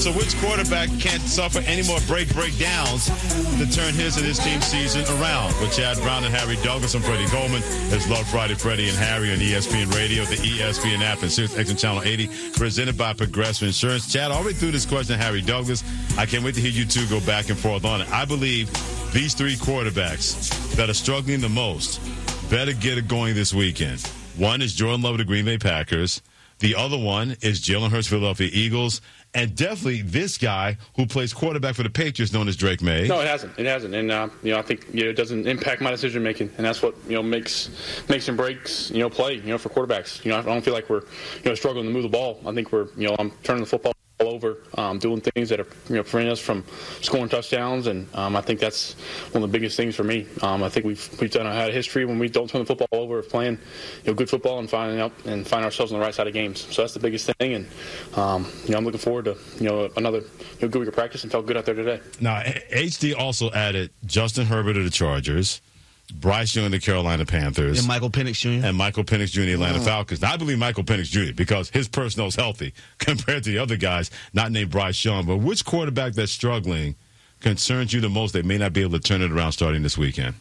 So which quarterback can't suffer any more breakdowns to turn his and his team's season around? With Chad Brown and Harry Douglas, I'm Freddie Coleman. It's Love Friday, Freddie and Harry on ESPN Radio, the ESPN app, and SiriusXM Channel 80, presented by Progressive Insurance. Chad, all the way through this question, Harry Douglas, I can't wait to hear you two go back and forth on it. I believe these three quarterbacks that are struggling the most better get it going this weekend. One is Jordan Love of the Green Bay Packers. The other one is Jalen Hurts, Philadelphia Eagles. And definitely this guy who plays quarterback for the Patriots, known as Drake May. No, it hasn't. It hasn't. And, I think it doesn't impact my decision-making. And that's what, makes and breaks, play, for quarterbacks. I don't feel like we're, struggling to move the ball. I think we're, I'm turning the football over, doing things that are, preventing us from scoring touchdowns. And I think that's one of the biggest things for me. I think we've had a history when we don't turn the football over of playing, good football and find ourselves on the right side of games. So that's the biggest thing. And, I'm looking forward to, another good week of practice and felt good out there today. Now, HD also added Justin Herbert of the Chargers, Bryce Young of the Carolina Panthers. And Michael Penix Jr. And Michael Penix Jr. of the Atlanta Falcons. Now, I believe Michael Penix Jr. because his personnel is healthy compared to the other guys not named Bryce Young. But which quarterback that's struggling concerns you the most that may not be able to turn it around starting this weekend?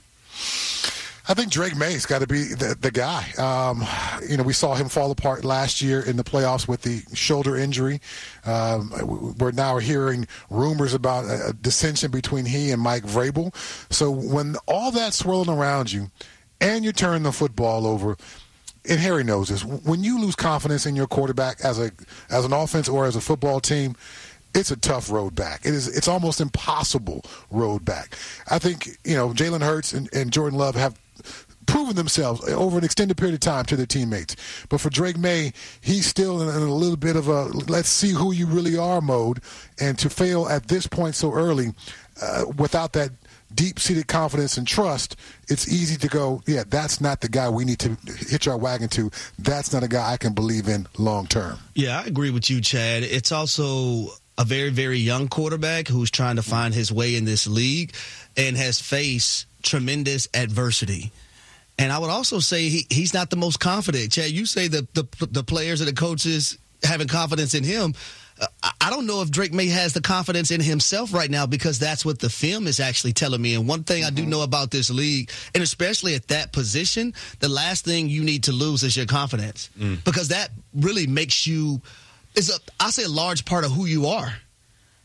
I think Drake May's got to be the guy. We saw him fall apart last year in the playoffs with the shoulder injury. We're now hearing rumors about a dissension between he and Mike Vrabel. So when all that's swirling around you and you turn the football over, and Harry knows this, when you lose confidence in your quarterback as an offense or as a football team, it's a tough road back. It's almost impossible road back. I think, Jalen Hurts and Jordan Love have proven themselves over an extended period of time to their teammates. But for Drake May, he's still in a little bit of a let's see who you really are mode. And to fail at this point so early without that deep-seated confidence and trust, it's easy to go, yeah, that's not the guy we need to hitch our wagon to. That's not a guy I can believe in long term. Yeah, I agree with you, Chad. It's also a very, very young quarterback who's trying to find his way in this league and has faced tremendous adversity. And I would also say he's not the most confident. Chad, you say the players and the coaches having confidence in him. I don't know if Drake May has the confidence in himself right now because that's what the film is actually telling me. And one thing I do know about this league, and especially at that position, the last thing you need to lose is your confidence because that really makes you – I say a large part of who you are.